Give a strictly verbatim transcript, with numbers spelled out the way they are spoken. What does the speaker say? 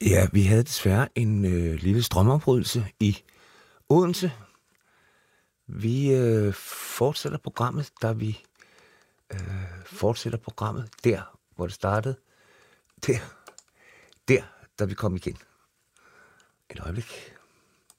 Ja, vi havde desværre en øh, lille strømafbrydelse i Odense. Vi øh, fortsætter programmet, da vi øh, fortsætter programmet der, hvor det startede. Der, der, da vi kom igen. Et øjeblik.